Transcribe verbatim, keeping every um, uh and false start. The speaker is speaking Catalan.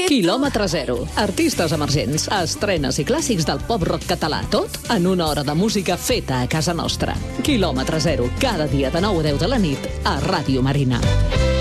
Quilòmetre zero. Artistes emergents, estrenes i clàssics del pop-rock català. Tot en una hora de música feta a casa nostra. Quilòmetre zero. Cada dia de nou a deu de la nit a Ràdio Marina.